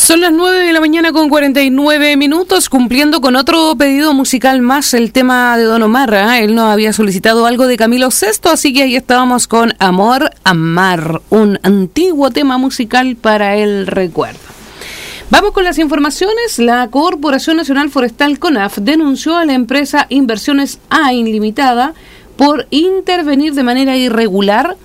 Son las 9 de la mañana con 49 minutos, cumpliendo con otro pedido musical más, el tema de Don Omar. Él nos había solicitado algo de Camilo VI, así que ahí estábamos con Amor a Mar, un antiguo tema musical para el recuerdo. Vamos con las informaciones. La Corporación Nacional Forestal CONAF denunció a la empresa Inversiones AIN Limitada por intervenir de manera irregular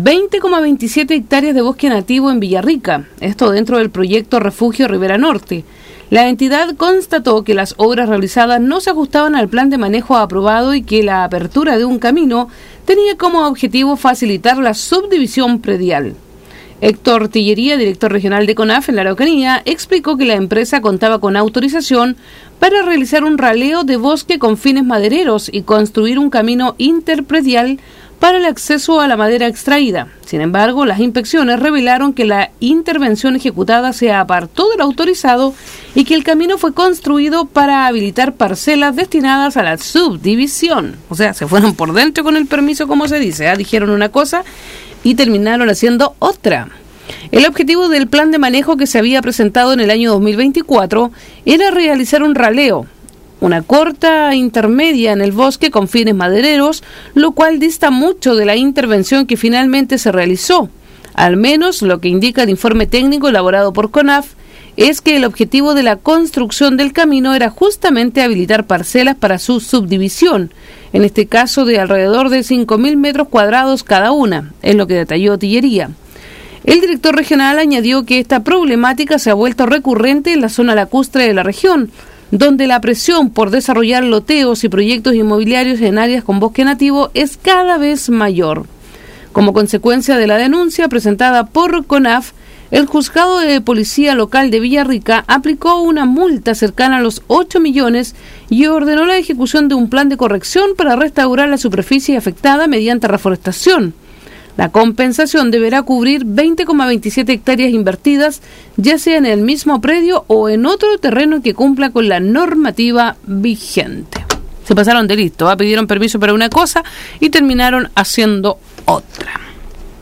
20,27 hectáreas de bosque nativo en Villarrica, esto dentro del proyecto Refugio Ribera Norte. La entidad constató que las obras realizadas no se ajustaban al plan de manejo aprobado y que la apertura de un camino tenía como objetivo facilitar la subdivisión predial. Héctor Tillería, director regional de CONAF en la Araucanía, explicó que la empresa contaba con autorización para realizar un raleo de bosque con fines madereros y construir un camino interpredial para el acceso a la madera extraída. Sin embargo, las inspecciones revelaron que la intervención ejecutada se apartó del autorizado y que el camino fue construido para habilitar parcelas destinadas a la subdivisión. O sea, se fueron por dentro con el permiso, como se dice, dijeron una cosa y terminaron haciendo otra. El objetivo del plan de manejo que se había presentado en el año 2024 era realizar un raleo, una corta intermedia en el bosque con fines madereros, lo cual dista mucho de la intervención que finalmente se realizó. Al menos lo que indica el informe técnico elaborado por CONAF es que el objetivo de la construcción del camino era justamente habilitar parcelas para su subdivisión, en este caso de alrededor de 5.000 metros cuadrados cada una, es lo que detalló Tillería. El director regional añadió que esta problemática se ha vuelto recurrente en la zona lacustre de la región, donde la presión por desarrollar loteos y proyectos inmobiliarios en áreas con bosque nativo es cada vez mayor. Como consecuencia de la denuncia presentada por CONAF, el juzgado de policía local de Villarrica aplicó una multa cercana a los 8 millones y ordenó la ejecución de un plan de corrección para restaurar la superficie afectada mediante reforestación. La compensación deberá cubrir 20,27 hectáreas invertidas, ya sea en el mismo predio o en otro terreno que cumpla con la normativa vigente. Se pasaron de listo, pidieron permiso para una cosa y terminaron haciendo otra.